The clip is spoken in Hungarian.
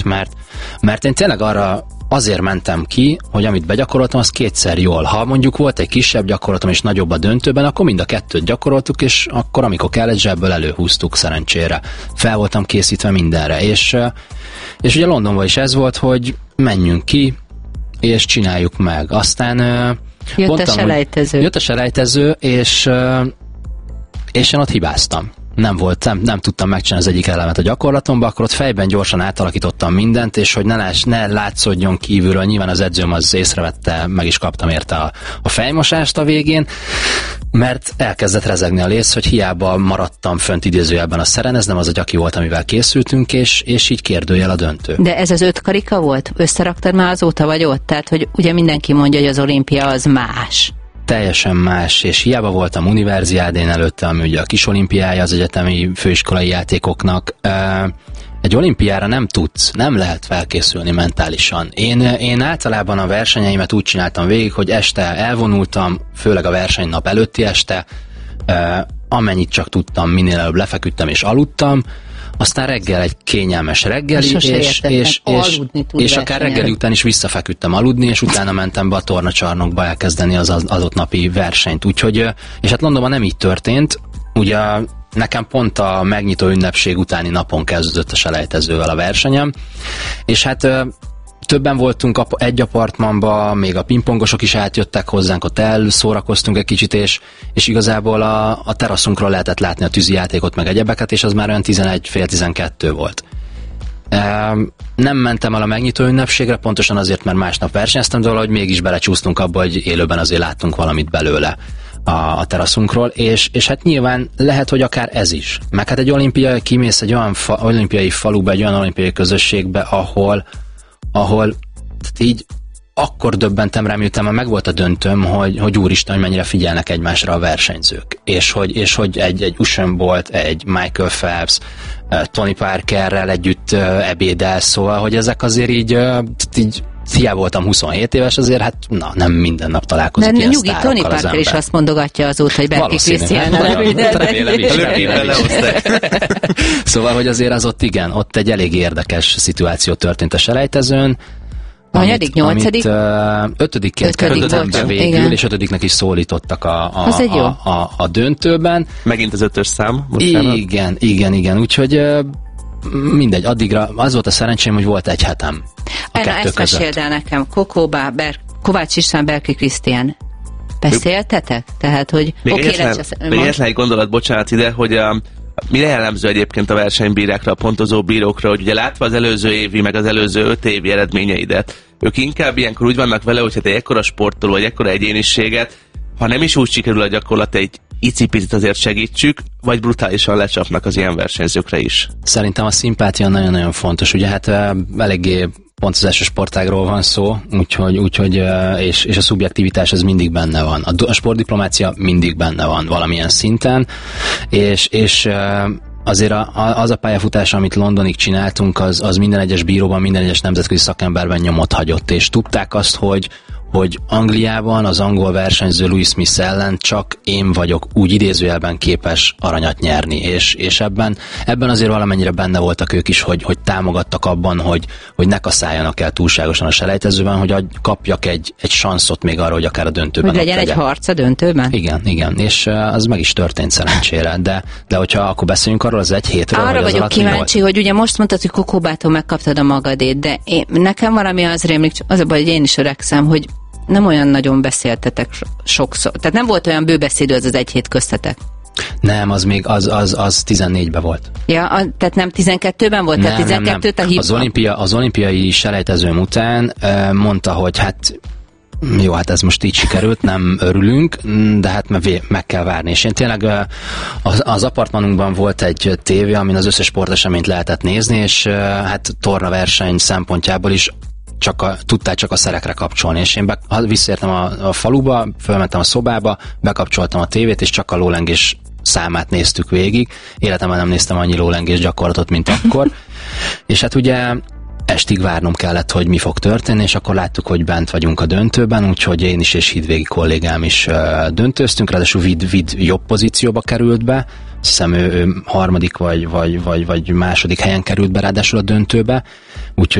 mert én tényleg arra azért mentem ki, hogy amit begyakoroltam, az kétszer jól. Ha mondjuk volt egy kisebb gyakorlatom és nagyobb a döntőben, akkor mind a kettőt gyakoroltuk, és akkor, amikor kellett, zsebből előhúztuk szerencsére. Fel voltam készítve mindenre. És ugye Londonban is ez volt, hogy menjünk ki, és csináljuk meg. Aztán jött a selejtező, és én ott hibáztam. Nem tudtam megcsinálni az egyik elemet a gyakorlatomban, akkor ott fejben gyorsan átalakítottam mindent, és hogy ne látszódjon kívülről, nyilván az edzőm az észrevette, meg is kaptam érte a fejmosást a végén, mert elkezdett rezegni a léc, hogy hiába maradtam fönt idézőjelben a szeren, ez nem az a gyaki volt, amivel készültünk, és így kérdőjel a döntő. De ez az 5 karika volt? Összeraktad már azóta vagy ott? Tehát, hogy ugye mindenki mondja, hogy az olimpia az más. Teljesen más, és hiába voltam univerziádén előtte, ami ugye a kis olimpiája az egyetemi főiskolai játékoknak. Egy olimpiára nem lehet felkészülni mentálisan. Én általában a versenyeimet úgy csináltam végig, hogy este elvonultam, főleg a versenynap előtti este, amennyit csak tudtam, minél előbb lefeküdtem és aludtam, aztán reggel egy kényelmes reggeli, és akár reggeli után is visszafeküdtem aludni, és utána mentem be a tornacsarnokba elkezdeni az adott napi versenyt. Úgyhogy, és hát Londonban nem így történt, ugye nekem pont a megnyitó ünnepség utáni napon kezdődött a selejtezővel a versenyem, és hát többen voltunk egy apartmanban, még a pingpongosok is átjöttek hozzánk, ott elszórakoztunk egy kicsit, és igazából a teraszunkról lehetett látni a tűzijátékot, meg egyebeket, és az már olyan 11-12 volt. Nem mentem el a megnyitó ünnepségre, pontosan azért, mert másnap versenyeztem, de valahogy mégis belecsúsztunk abba, hogy élőben azért láttunk valamit belőle a teraszunkról, és hát nyilván lehet, hogy akár ez is. Meg hát egy olimpiai, kimész egy olyan olimpiai faluba, egy olyan olimpiai közösségbe, ahol így akkor döbbentem rá, miután már megvolt a döntőm, hogy úristen, hogy mennyire figyelnek egymásra a versenyzők. És hogy egy Usain Bolt, egy Michael Phelps, Tony Parkerrel együtt ebédel, szóval, hogy ezek azért így hiába voltam 27 éves, azért hát nem minden nap találkozik ilyen sztárokkal Tony Parker is azt mondogatja azóta, hogy Berki Krisztiánnal Szóval, hogy azért az ott igen, ott egy elég érdekes szituáció történt a selejtezőn. Hanyadik, 8. 5-ként kerültem be végül, igen. És 5-nek is szólítottak a döntőben. Megint az 5-ös szám. Igen, úgyhogy mindegy, addigra az volt a szerencsém, hogy volt egy hetem a kettő ezt között. meséld el nekem, Kovács István, Berki Krisztián. Beszéltetek? Tehát, hogy még egyetlen egy gondolat, bocsánat ide, hogy mire jellemző egyébként a versenybírákra, a pontozó bírókra, hogy ugye látva az előző évi, meg az előző 5 évi eredményeidet, ők inkább ilyenkor úgy vannak vele, hogy hát egy ekkora sportoló, vagy ekkora egyéniséget, ha nem is úgy sikerül a gyakorlat, egy icipicit azért segítsük, vagy brutálisan lecsapnak az ilyen versenyzőkre is. Szerintem a szimpátia nagyon-nagyon fontos. Ugye hát eléggé pont az első sportágról van szó, úgyhogy és a szubjektivitás az mindig benne van. A sportdiplomácia mindig benne van valamilyen szinten, és azért az a pályafutás, amit Londonig csináltunk, az minden egyes bíróban, minden egyes nemzetközi szakemberben nyomot hagyott, és tudták azt, hogy Angliában az angol versenyző Louis Smith ellen csak én vagyok úgy idézőjelben képes aranyat nyerni, és ebben azért valamennyire benne voltak ők is, hogy támogattak abban, hogy ne kaszáljanak el túlságosan a selejtezőben, hogy kapjak egy sanszot még arra, hogy akár a döntőben. Hogy legyen egy harc a döntőben? Igen, és az meg is történt szerencsére, de hogyha akkor beszéljünk arról az egy hétről, arra vagyok kíváncsi, hogy ugye most mondtad, hogy Kokóbától megkaptad a magadét, de nekem valami az rémlik, az a baj, hogy én is öregszem, hogy nem olyan nagyon beszéltetek sokszor. Tehát nem volt olyan bőbeszédő az egy hét köztetek. Nem, az még az 14-ben volt. Ja, tehát nem 12-ben volt? Nem, tehát 12-t a hívva? Az olimpiai selejtezőm után mondta, hogy hát jó, hát ez most így sikerült, nem örülünk, de hát meg kell várni. És én tényleg az apartmanunkban volt egy tévé, amin az összes sporteseményt lehetett nézni, és hát tornaverseny szempontjából is tudtál csak a szerekre kapcsolni, és én visszaértem a faluba, fölmentem a szobába, bekapcsoltam a tévét, és csak a lólengés számát néztük végig. Életemben nem néztem annyi lólengés gyakorlatot, mint akkor. És hát ugye estig várnom kellett, hogy mi fog történni, és akkor láttuk, hogy bent vagyunk a döntőben, úgyhogy én is és Hidvégi kollégám is döntöztünk, ráadásul Vid jobb pozícióba került be, azt hiszem ő harmadik vagy második helyen került be ráadásul a döntőbe,